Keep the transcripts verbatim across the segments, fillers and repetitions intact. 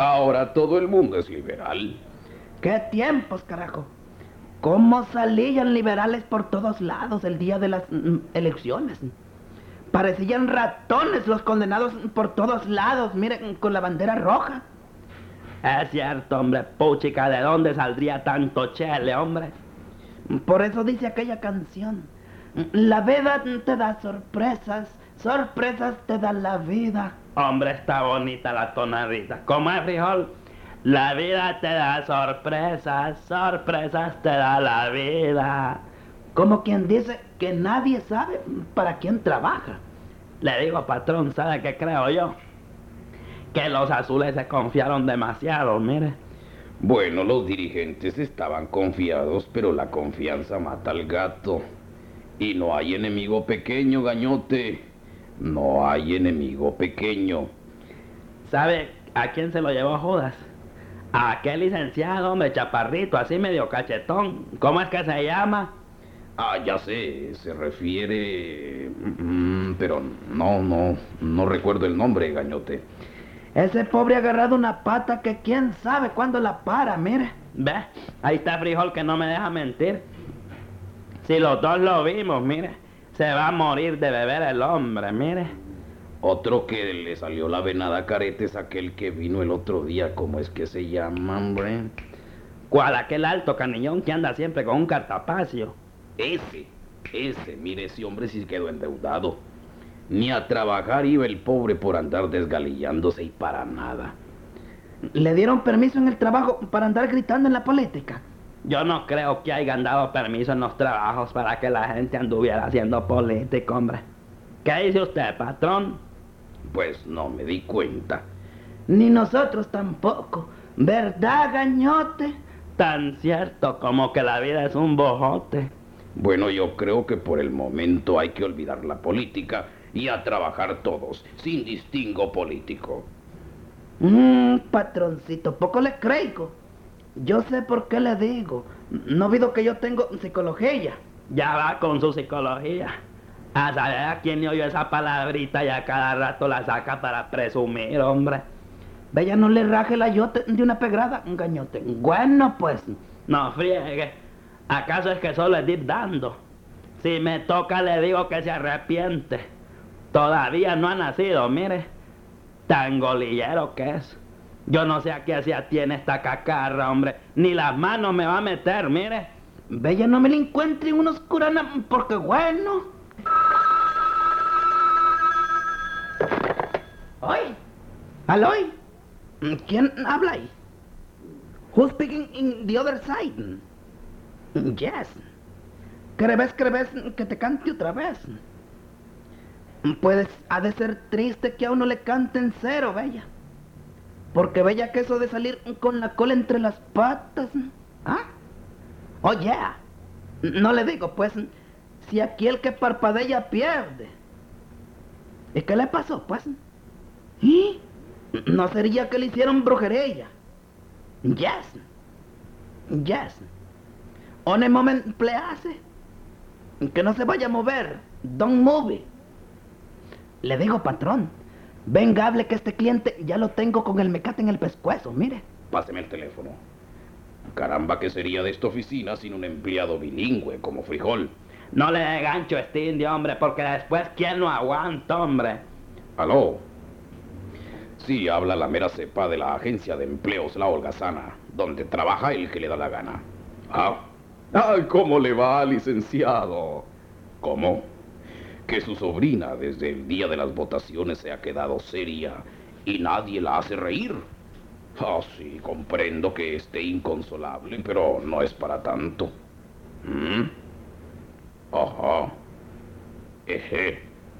Ahora todo el mundo es liberal. ¡Qué tiempos, carajo! ¿Cómo salían liberales por todos lados el día de las mm, elecciones? Parecían ratones los condenados por todos lados, miren, con la bandera roja. Es cierto, hombre, puchica, ¿de dónde saldría tanto chele, hombre? Por eso dice aquella canción: la vida te da sorpresas, sorpresas te da la vida. Hombre, está bonita la tonadita. ¿Cómo es, frijol? La vida te da sorpresas, sorpresas te da la vida. Como quien dice que nadie sabe para quién trabaja. Le digo, patrón, ¿sabe qué creo yo? Que los azules se confiaron demasiado, mire. Bueno, los dirigentes estaban confiados, pero la confianza mata al gato. Y no hay enemigo pequeño, gañote. No hay enemigo pequeño. ¿Sabe a quién se lo llevó Judas? A aquel licenciado, hombre, chaparrito, así medio cachetón. ¿Cómo es que se llama? Ah, ya sé, se refiere... Mm, pero no, no, no recuerdo el nombre, gañote. Ese pobre ha agarrado una pata que quién sabe cuándo la para, mire. ¿Ve? Ahí está frijol que no me deja mentir. Si los dos lo vimos, mire. Se va a morir de beber el hombre, mire. Otro que le salió la venada careta es aquel que vino el otro día. ¿Cómo es que se llama, hombre? ¿Cuál? Aquel alto caniñón que anda siempre con un cartapacio. Ese, ese, mire, ese hombre sí quedó endeudado. Ni a trabajar iba el pobre por andar desgalillándose y para nada. ¿Le dieron permiso en el trabajo para andar gritando en la política? Yo no creo que hayan dado permiso en los trabajos para que la gente anduviera haciendo política, hombre. ¿Qué dice usted, patrón? Pues no me di cuenta. Ni nosotros tampoco. ¿Verdad, gañote? Tan cierto como que la vida es un bojote. Bueno, yo creo que por el momento hay que olvidar la política y a trabajar todos, sin distingo político. Mmm, patroncito, poco le creo. Yo sé por qué le digo. No olvido que yo tengo psicología. Ya va con su psicología. A saber a quién le oyó esa palabrita y a cada rato la saca para presumir, hombre. Vaya, no le raje la yote de una pedrada, un gañote. Bueno, pues. No friegue. ¿Acaso es que solo es ir dando? Si me toca le digo que se arrepiente. Todavía no ha nacido, mire. Tan golillero que es. Yo no sé a qué se atiene esta cacarra, hombre. Ni las manos me va a meter, mire. Bella, no me la encuentre unos curanas, porque bueno. ¡Oy! ¿Aloy? ¿Quién habla ahí? Who's speaking in the other side? Yes. ¿Crees, crees que te cante otra vez? Pues ha de ser triste que a uno le canten cero, Bella. Porque Bella, que eso de salir con la cola entre las patas. ¿Ah? Oh, yeah. No le digo, pues, si aquí el que parpadea pierde. ¿Y qué le pasó, pues? ¿Y? ¿No sería que le hicieron brujería? Yes. Yes. On a moment, please. Que no se vaya a mover. Don't move it. Le digo, patrón, venga, hable que este cliente ya lo tengo con el mecate en el pescuezo, mire. Páseme el teléfono. Caramba, ¿qué sería de esta oficina sin un empleado bilingüe como Frijol? No le dé gancho a este indio, hombre, porque después ¿quién lo aguanta, hombre? ¿Aló? Sí, habla la mera cepa de la agencia de empleos La Holgazana, donde trabaja el que le da la gana. ¿Ah? ¡Ay, cómo le va, licenciado! ¿Cómo? Que su sobrina desde el día de las votaciones se ha quedado seria y nadie la hace reír. Ah, sí, comprendo que esté inconsolable, pero no es para tanto. ¿Mm? Ajá. Eje.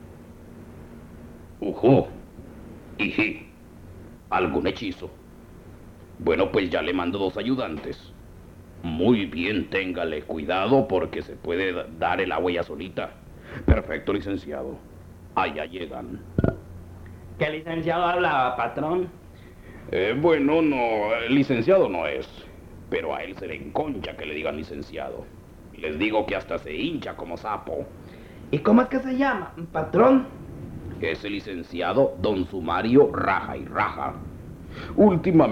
Ujú. Iji. ¿Algún hechizo? Bueno, pues ya le mando dos ayudantes. Muy bien, téngale cuidado porque se puede dar el agua ya solita. Perfecto, licenciado. Allá llegan. ¿Qué licenciado hablaba, patrón? Eh, bueno, no, licenciado no es. Pero a él se le enconcha que le digan licenciado. Les digo que hasta se hincha como sapo. ¿Y cómo es que se llama, patrón? Es el licenciado Don Sumario Raja y Raja. Últimamente